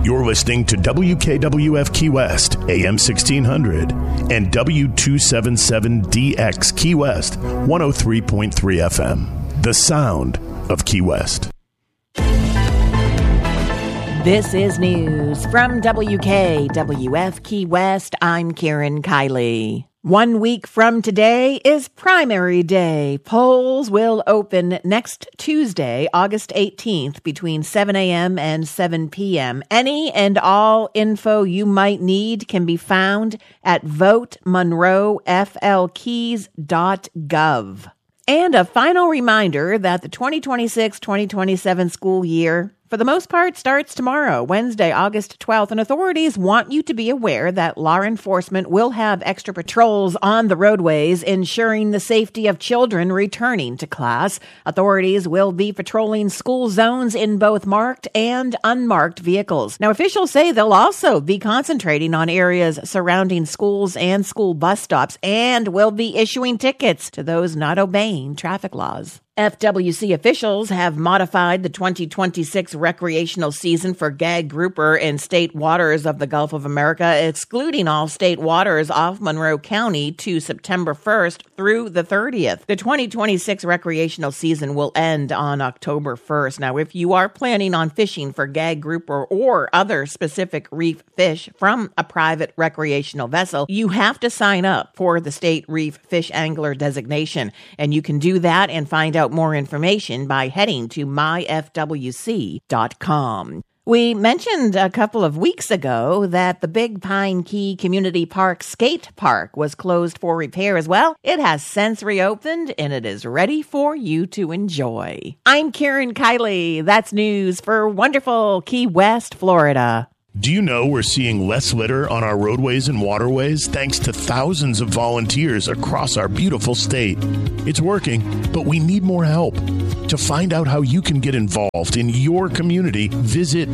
You're listening to WKWF Key West, AM 1600, and W277DX Key West, 103.3 FM. The sound of Key West. This is news from WKWF Key West. I'm Karen Kiley. 1 week from today is primary day. Polls will open next Tuesday, August 18th, between 7 a.m. and 7 p.m. Any and all info you might need can be found at votemonroeflkeys.gov. And a final reminder that the 2026-2027 school year, for the most part, starts tomorrow, Wednesday, August 12th, and authorities want you to be aware that law enforcement will have extra patrols on the roadways, ensuring the safety of children returning to class. Authorities will be patrolling school zones in both marked and unmarked vehicles. Now, officials say they'll also be concentrating on areas surrounding schools and school bus stops, and will be issuing tickets to those not obeying traffic laws. FWC officials have modified the 2026 recreational season for gag grouper in state waters of the Gulf of America, excluding all state waters off Monroe County, to September 1st through the 30th. The 2026 recreational season will end on October 1st. Now, if you are planning on fishing for gag grouper or other specific reef fish from a private recreational vessel, you have to sign up for the state reef fish angler designation, and you can do that and find out more information by heading to myfwc.com. We mentioned a couple of weeks ago that the Big Pine Key Community Park skate park was closed for repairs. Well, it has since reopened and it is ready for you to enjoy. I'm Karen Kiley. That's news for wonderful Key West, Florida. Do you know we're seeing less litter on our roadways and waterways thanks to thousands of volunteers across our beautiful state? It's working, but we need more help. To find out how you can get involved in your community, visit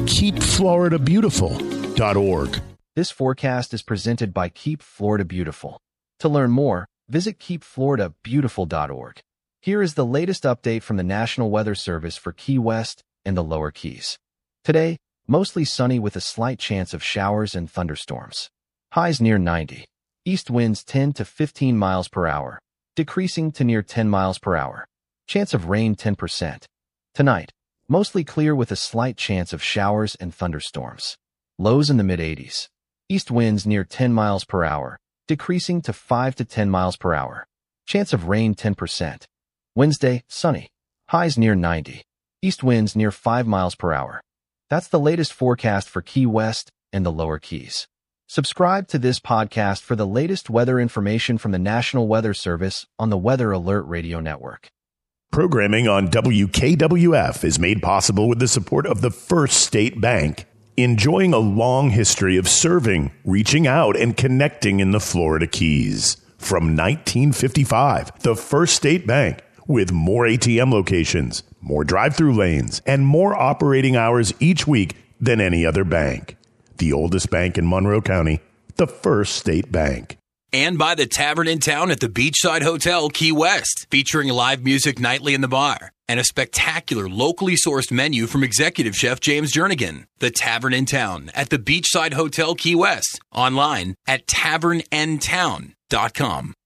keepfloridabeautiful.org. This forecast is presented by Keep Florida Beautiful. To learn more, visit keepfloridabeautiful.org. Here is the latest update from the National Weather Service for Key West and the Lower Keys. Today, mostly sunny with a slight chance of showers and thunderstorms. Highs near 90. East winds 10 to 15 miles per hour, decreasing to near 10 miles per hour. Chance of rain 10%. Tonight, mostly clear with a slight chance of showers and thunderstorms. Lows in the mid-80s. East winds near 10 miles per hour, decreasing to 5 to 10 miles per hour. Chance of rain 10%. Wednesday, sunny. Highs near 90. East winds near 5 miles per hour. That's the latest forecast for Key West and the Lower Keys. Subscribe to this podcast for the latest weather information from the National Weather Service on the Weather Alert Radio Network. Programming on WKWF is made possible with the support of the First State Bank, enjoying a long history of serving, reaching out, and connecting in the Florida Keys. From 1955, the First State Bank, with more ATM locations, more drive-through lanes, and more operating hours each week than any other bank. The oldest bank in Monroe County, the First State Bank. And by the Tavern in Town at the Beachside Hotel, Key West, featuring live music nightly in the bar and a spectacular locally sourced menu from executive chef James Jernigan. The Tavern in Town at the Beachside Hotel, Key West. Online at tavernandtown.com.